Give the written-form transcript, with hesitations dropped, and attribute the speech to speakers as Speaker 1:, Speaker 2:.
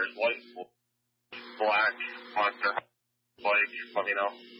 Speaker 1: there's white, black monster, like, let me know.